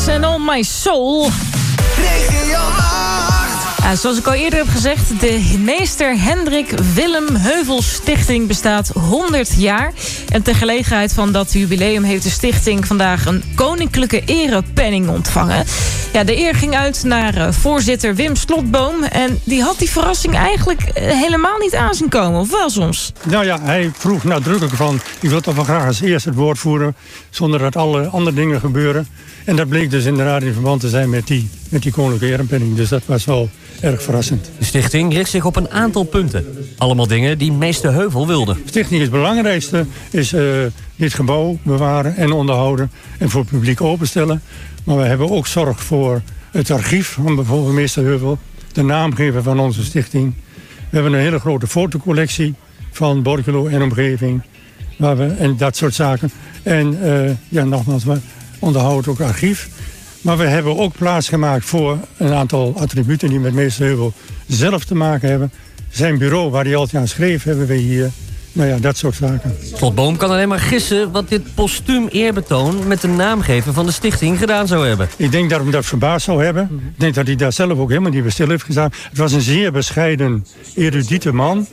Hendrix en All My Soul. Regio 8. Zoals ik al eerder heb gezegd, de Meester Hendrik Willem Heuvel Stichting bestaat 100 jaar. En ter gelegenheid van dat jubileum heeft de stichting vandaag een koninklijke erepenning ontvangen. Ja, de eer ging uit naar voorzitter Wim Slotboom. En die had die verrassing eigenlijk helemaal niet aan zien komen, of wel soms? Nou ja, hij vroeg nadrukkelijk van, ik wil toch wel graag als eerst het woord voeren, zonder dat alle andere dingen gebeuren. En dat bleek dus inderdaad in verband te zijn met die koninklijke erepenning. Dus dat was wel erg verrassend. De stichting richt zich op een aantal punten. Allemaal dingen die meester Heuvel wilde. De stichting is het belangrijkste, is dit gebouw bewaren en onderhouden en voor het publiek openstellen. Maar we hebben ook zorg voor het archief van bijvoorbeeld meester Heuvel, de naamgever van onze stichting. We hebben een hele grote fotocollectie van Borculo en omgeving. En dat soort zaken. En nogmaals, we onderhouden ook archief. Maar we hebben ook plaats gemaakt voor een aantal attributen die met meester Heuvel zelf te maken hebben. Zijn bureau waar hij altijd aan schreef hebben we hier. Nou ja, dat soort zaken. Slotboom kan alleen maar gissen wat dit postuum eerbetoon met de naamgever van de stichting gedaan zou hebben. Ik denk dat hem dat verbaasd zou hebben. Ik denk dat hij daar zelf ook helemaal niet bij stil heeft gestaan. Het was een zeer bescheiden, erudite man.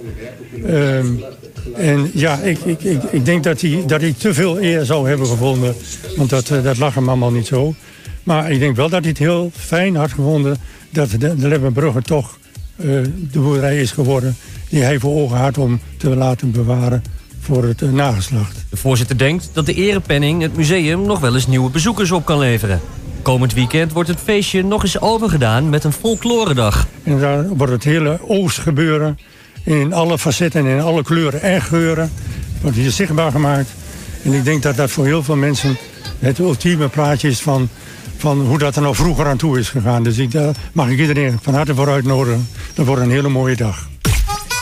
En ja, ik denk dat hij te veel eer zou hebben gevonden. Want dat lag hem allemaal niet zo. Maar ik denk wel dat hij het heel fijn had gevonden dat de Lebbenbrugge toch de boerderij is geworden die hij voor ogen had om te laten bewaren voor het nageslacht. De voorzitter denkt dat de erepenning het museum nog wel eens nieuwe bezoekers op kan leveren. Komend weekend wordt het feestje nog eens overgedaan met een folkloredag. En daar wordt het hele oogstgebeuren in alle facetten en in alle kleuren en geuren wordt hier zichtbaar gemaakt. En ik denk dat dat voor heel veel mensen het ultieme plaatje is van hoe dat er nou vroeger aan toe is gegaan. Dus daar mag ik iedereen van harte voor uitnodigen. Dat wordt een hele mooie dag.